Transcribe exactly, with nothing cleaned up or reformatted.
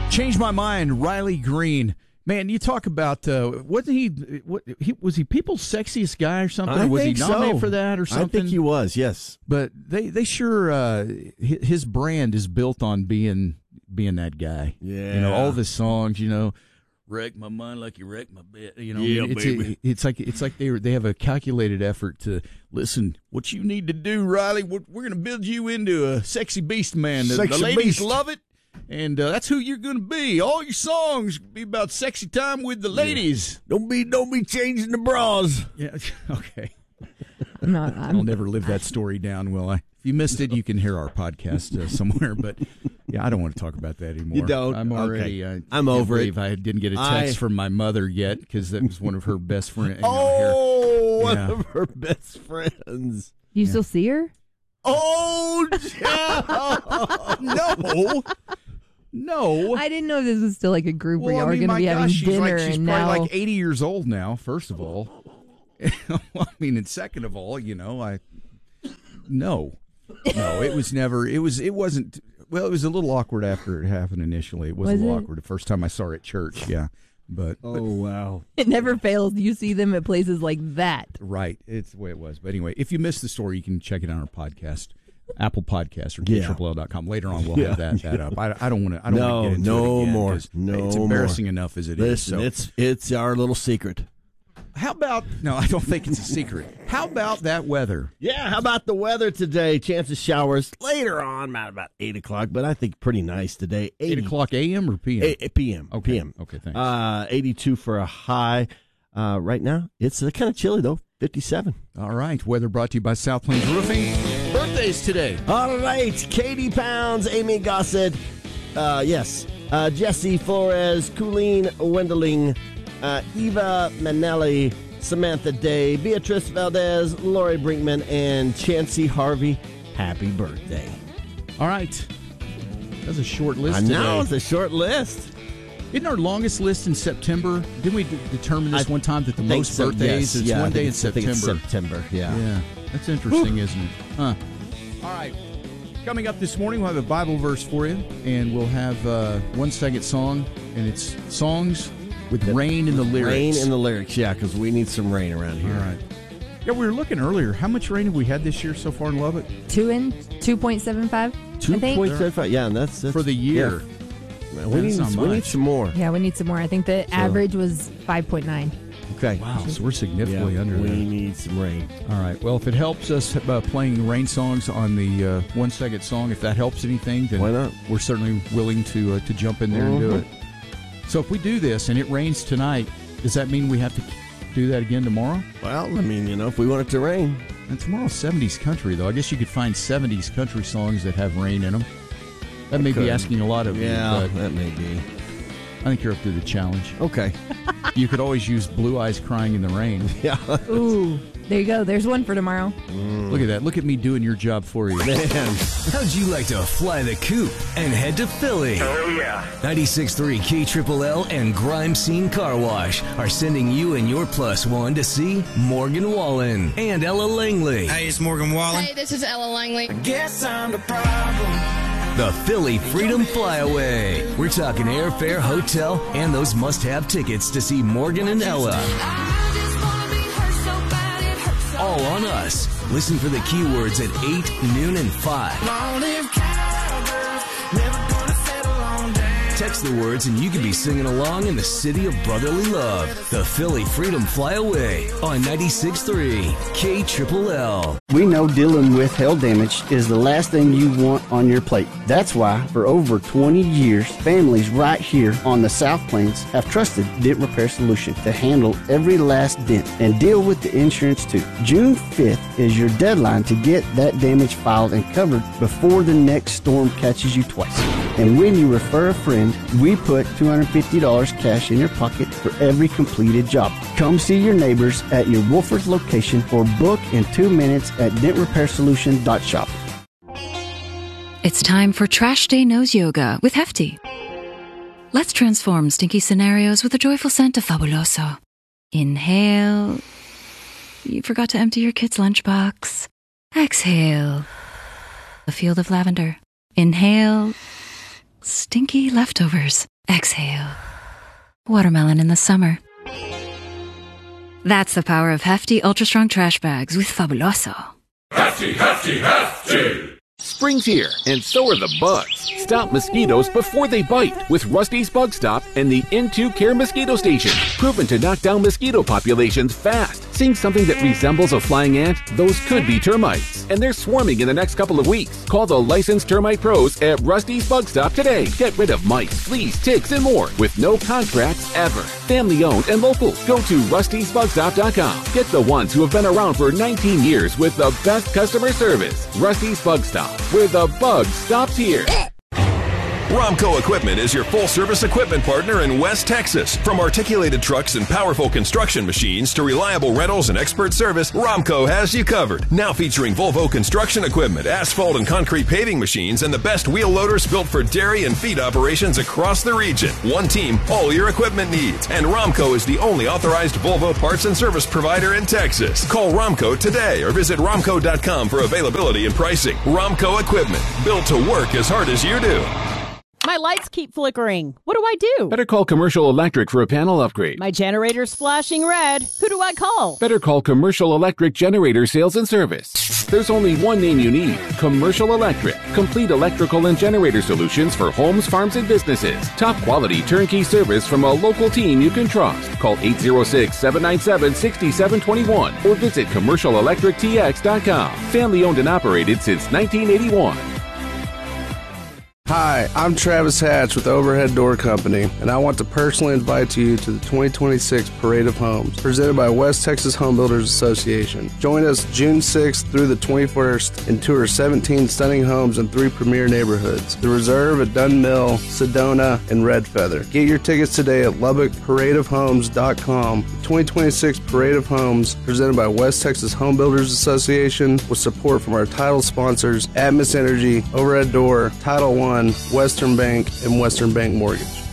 Change My Mind, Riley Green. Man, you talk about, uh, wasn't he, what, he, was he people's sexiest guy or something? I was think he nominated so. for that or something? I think he was, yes. But they, they sure, uh, his brand is built on being being that guy. Yeah. You know, all of his songs, you know, wreck my mind like you wreck my bed. You know, Yeah, it's, baby. it, it's like it's like they they have a calculated effort to listen. What you need to do, Riley? We're, we're going to build you into a sexy beast man. The, Sexy the ladies beast. love it, and uh, that's who you're going to be. All your songs be about sexy time with the ladies. Don't be don't be changing the bras. Yeah. Okay. No, I'm, I'll never live that story down, will I? If you missed it, you can hear our podcast uh, somewhere. But yeah, I don't want to talk about that anymore. You don't? I'm already. Okay. Uh, I'm over believe it. I didn't get a I- text from my mother yet because that was one of her best friends. Oh, one Yeah. of her best friends. you Yeah. still see her? Oh, Jeff. No, no. I didn't know this was still like a group where Well, y'all I were mean, going to my be gosh, having she's dinner, like she's and probably now like eighty years old now. First of all, I mean, and second of all, you know, I no, no, it was never. It was. It wasn't. Well, it was a little awkward after it happened initially. It was, Was a little it? awkward the first time I saw her at church. Yeah, but, Oh, but wow. it never fails. You see them at places like that. right, it's the way it was. But anyway, if you missed the story, you can check it on our podcast. Apple Podcast or K Yeah. L L dot com. Later on, we'll Yeah, have that, that yeah. up. I, I don't want to. I don't No, want to get into no it again, more. 'cause No it's more. embarrassing enough as it is. Listen, So. it's it's our little secret. How about, no, I don't think it's a secret. How about that weather? Yeah, how about the weather today? Chance of showers later on, about, about eight o'clock, but I think pretty nice today. eight o'clock a m or p m? eight p.m. Okay. P M. Okay, thanks. Uh, eighty-two for a high. Uh, right now, it's uh, kind of chilly, though, fifty-seven. All right. Weather brought to you by South Plains Roofing. Birthdays today. All right, Katie Pounds, Amy Gossett, uh, yes, uh, Jesse Flores, Colleen Wendeling, uh, Eva Manelli, Samantha Day, Beatrice Valdez, Lori Brinkman, and Chancey Harvey. Happy birthday. All right. That's a short list I know, today. it's a short list. Isn't our longest list in September? Didn't we d- determine this I one time that the Think most so, birthdays yes. is Yeah, I one think day in it's- I think September? it's September, yeah. Yeah. That's interesting, isn't it? Huh. All right. Coming up this morning, we'll have a Bible verse for you, and we'll have uh, one second song, and it's songs with rain in the lyrics. Rain in the lyrics, yeah, because we need some rain around here. All right. Yeah, we were looking earlier. How much rain have we had this year so far in Lubbock? Two in two point seven five. Two I think. point seven five, yeah, and that's, that's For the year. Yeah. We, need, That's not we need much. some more. Yeah, we need some more. I think the average was five point nine. Okay. Wow, so we're significantly Yeah, under we that. need some rain. All right. Well, if it helps us uh, playing rain songs on the uh, one second song, if that helps anything, then Why not? we're certainly willing to uh, to jump in there and do Mhm. it. So if we do this and it rains tonight, does that mean we have to do that again tomorrow? Well, I mean, you know, if we want it to rain. And tomorrow's seventies country, though. I guess you could find seventies country songs that have rain in them. That may be Could. asking a lot of Yeah, you, but that may be. I think you're up to the challenge. Okay. You could always use Blue Eyes Crying in the Rain. Yeah. Ooh, there you go. There's one for tomorrow. Look at that. Look at me doing your job for you. Man. How'd you like to fly the coop and head to Philly? Oh, yeah. ninety-six point three K L L and Grime Scene Car Wash are sending you and your plus one to see Morgan Wallen and Ella Langley. Hey, it's Morgan Wallen. Hey, this is Ella Langley. Guess I'm the problem. The Philly Freedom Flyaway. We're talking airfare, hotel, and those must-have tickets to see Morgan and Ella. All on us. Listen for the keywords at eight, noon, and five. Long live cowgirls, never gonna settle on down. Text the words and you can be singing along in the city of brotherly love. The Philly Freedom Flyaway on ninety-six point three K L L. We know dealing with hail damage is the last thing you want on your plate. That's why, for over twenty years, families right here on the South Plains have trusted Dent Repair Solution to handle every last dent and deal with the insurance too. June fifth is your deadline to get that damage filed and covered before the next storm catches you twice. And when you refer a friend, we put two hundred fifty dollars cash in your pocket for every completed job. Come see your neighbors at your Wolford location or book in two minutes at dent repair solution dot shop. It's time for Trash Day Nose Yoga with Hefty. Let's transform stinky scenarios with a joyful scent of Fabuloso. Inhale. You forgot to empty your kid's lunchbox. Exhale. A field of lavender. Inhale. Stinky leftovers. exhale. Watermelon in the summer. That's the power of hefty, ultra-strong trash bags with Fabuloso. Hefty, hefty, hefty! Spring's here, and so are the bugs. Stop mosquitoes before they bite with Rusty's Bug Stop and the N two Care Mosquito Station. Proven to knock down mosquito populations fast. Seeing something that resembles a flying ant? Those could be termites, and they're swarming in the next couple of weeks. Call the licensed termite pros at Rusty's Bug Stop today. Get rid of mice, fleas, ticks, and more with no contracts ever. Family owned and local. Go to rustys bug stop dot com. Get the ones who have been around for nineteen years with the best customer service. Rusty's Bug Stop, where the bug stops here. Romco Equipment is your full-service equipment partner in West Texas. From articulated trucks and powerful construction machines to reliable rentals and expert service, Romco has you covered. Now featuring Volvo construction equipment, asphalt and concrete paving machines, and the best wheel loaders built for dairy and feed operations across the region. One team, all your equipment needs. And Romco is the only authorized Volvo parts and service provider in Texas. Call Romco today or visit romco dot com for availability and pricing. Romco Equipment, built to work as hard as you do. My lights keep flickering. What do I do? Better call Commercial Electric for a panel upgrade. My generator's flashing red. Who do I call? Better call Commercial Electric Generator Sales and Service. There's only one name you need, Commercial Electric. Complete electrical and generator solutions for homes, farms, and businesses. Top quality turnkey service from a local team you can trust. Call eight zero six, seven nine seven, six seven two one or visit commercial electric t x dot com. Family owned and operated since nineteen eighty-one. Hi, I'm Travis Hatch with Overhead Door Company, and I want to personally invite you to the twenty twenty-six Parade of Homes, presented by West Texas Home Builders Association. Join us June sixth through the twenty-first and tour seventeen stunning homes in three premier neighborhoods, The Reserve at Dunn Mill, Sedona, and Red Feather. Get your tickets today at lubbock parade of homes dot com. The twenty twenty-six Parade of Homes, presented by West Texas Home Builders Association, with support from our title sponsors, Atmos Energy, Overhead Door, Title One, Western Bank, and Western Bank Mortgage.